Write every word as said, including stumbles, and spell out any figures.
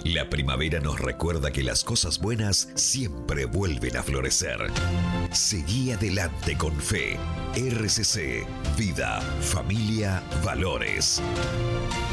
La primavera nos recuerda que las cosas buenas siempre vuelven a florecer. Seguí adelante con fe. R C C, Vida, Familia, Valores.